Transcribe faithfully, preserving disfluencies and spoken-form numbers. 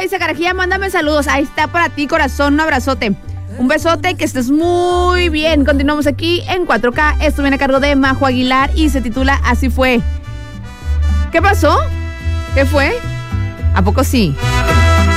dice Carajilla, mándame saludos. Ahí está para ti, corazón, un abrazote. Un besote, que estés muy bien. Continuamos aquí en cuatro K. Esto viene a cargo de Majo Aguilar y se titula Así fue. ¿Qué pasó? ¿Qué fue? ¿A poco sí?